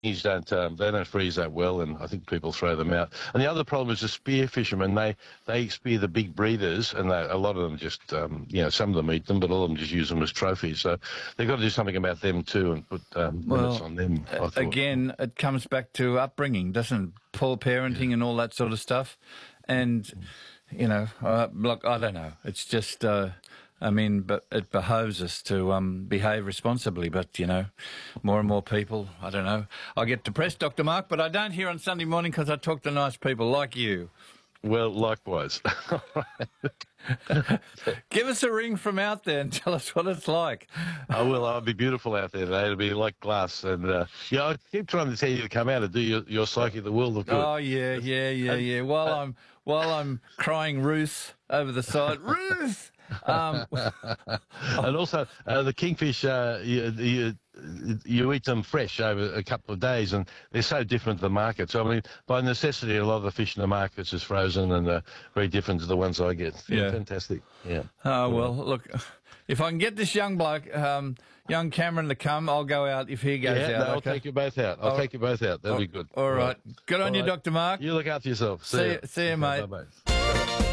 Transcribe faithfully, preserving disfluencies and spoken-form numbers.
dinghies don't um, they don't freeze that well, and I think people throw them out. And the other problem is the spear fishermen. They they spear the big breeders, and they, a lot of them just um, you know some of them eat them, but all of them just use them as trophies. So they've got to do something about them too, and put um, Well, limits on them. I thought. Again, it comes back to upbringing, doesn't it? Poor parenting Yeah. and all that sort of stuff. And, you know, uh, look, I don't know. It's just, uh, I mean, but it behoves us to um, behave responsibly. But, you know, more and more people, I don't know. I get depressed, Doctor Mark, but I don't hear on Sunday morning because I talk to nice people like you. Well, likewise. Give us a ring from out there and tell us what it's like. I will. I'll be beautiful out there today. It'll be like glass. And, uh, yeah, I keep trying to tell you to come out and do your, your Psyche of the World of Good. Oh, yeah, yeah, yeah, yeah. While I'm, while I'm crying Ruth over the side. Ruth! Um, and also, uh, the kingfish, uh, you, you, you eat them fresh over a couple of days, and they're so different to the market. So, I mean, by necessity, a lot of the fish in the markets is frozen and uh, very different to the ones I get. Yeah. Fantastic. Yeah. Oh, well, look, if I can get this young bloke, um, young Cameron, to come, I'll go out if he goes yeah, out. No, I'll okay? take you both out. I'll Oh, take you both out. That'll oh, be good. All right. Good on All you, right. Doctor Mark. You look after yourself. See, See ya. you- see you, mate. Bye-bye.